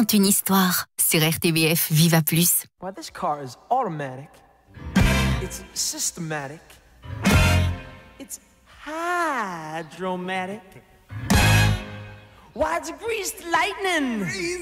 raconte une histoire sur RTBF Viva Plus. Why, this car is automatic. It's systematic. It's hydromatic. Why, it's greased lightning.